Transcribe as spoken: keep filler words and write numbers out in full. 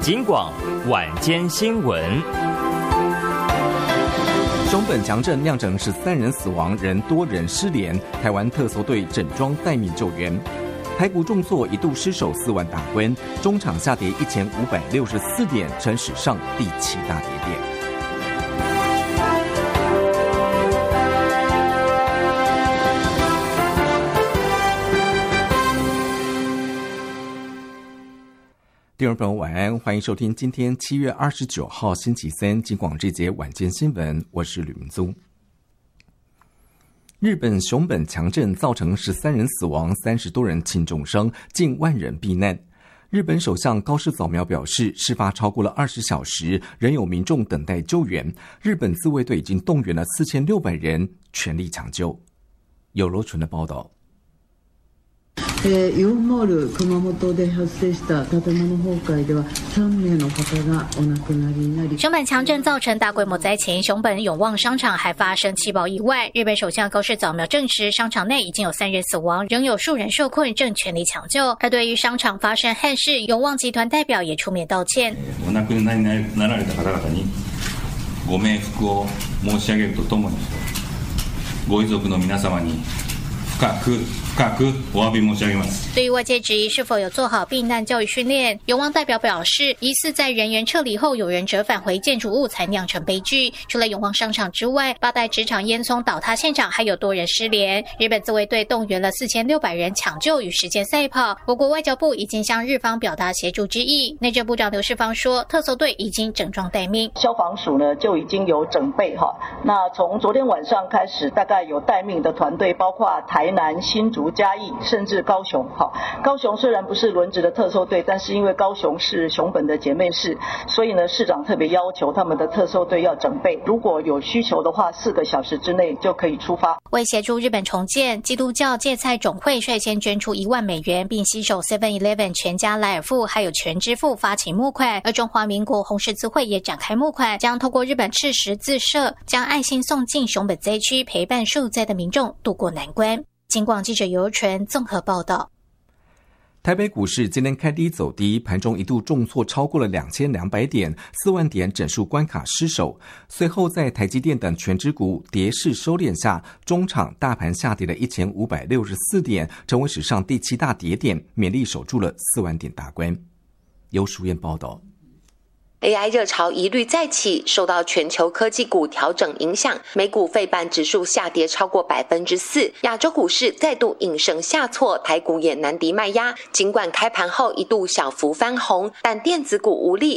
警广晚间新闻。 熊本强震酿成十三人死亡，仍多人失联。台湾特搜队整装待命救援。台股重挫，一度失守四万大关，中场下跌一千五百六十四点，成史上第七大跌点。听众朋友晚安，欢迎收听今天七月二十九号星期三警广这节晚间新闻，我是吕明宗。日本熊本强震造成十三人死亡，三十多人轻重伤，近万人避难。日本首相高市早苗表示，事发超过了二十小时，仍有民众等待救援。日本自卫队已经动员了四千六百人，全力抢救。有罗纯的报道。 えー、イオンモール熊本で発生した建物崩壊では三名の方がお亡くなりになり。 熊本强震造成大规模灾情，熊本永旺商场还发生气爆意外。日本首相高市早苗证实，商场内已经有三人死亡，仍有数人受困，正全力抢救。而对于商场发生憾事，永旺集团代表也出面道歉。 お亡くなりになられた方々にご冥福を申し上げるとともに、ご遺族の皆様に深く深くお詫び申し上げます。 对于外界质疑是否有做好避难教育训练，永旺代表表示，疑似在人员撤离后，有人折返回建筑物才酿成悲剧。除了永旺商场之外，八代纸厂烟囱倒塌现场还有多人失联。日本自卫队动员了四千六百人抢救与时间赛跑。我国外交部已经向日方表达协助之意。内政部长刘世芳说，特搜队已经整装待命， 消防署呢就已经有整备哈。那从昨天晚上开始，大概有待命的团队，包括台南、新竹、嘉义，甚至高雄。好，高雄虽然不是轮值的特搜队，但是因为高雄是熊本的姐妹市，所以呢，市长特别要求他们的特搜队要整备，如果有需求的话，四个小时之内就可以出发。 为协助日本重建，基督教芥菜总会率先捐出一万美元，并携手 seven eleven 全家莱尔富还有全支付发起募款。而中华民国红十字会也展开募款，将透过日本赤十字社将爱心送进熊本灾区，陪伴受灾的民众渡过难关。警广记者游纯综合报道。 台北股市今天开低走低，盘中一度重挫超过了两千两百点，四万点整数关卡失守。随后在台积电等全指股跌势收敛下，中场大盘下跌了一千五百六十四点，成为史上第七大跌点，勉力守住了四万点大关。由淑燕报道。 A I 热潮一律再起，受到全球科技股调整影响，美股费半指数下跌超过百分之四，亚洲股市再度应声下挫，台股也难敌卖压。尽管开盘后一度小幅翻红，但电子股无力，